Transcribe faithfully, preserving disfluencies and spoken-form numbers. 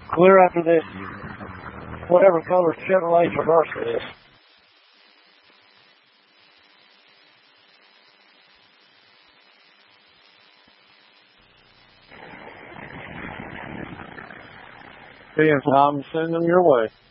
Clear after this, whatever color Chevrolet Traverse it is. I'm sending them your way.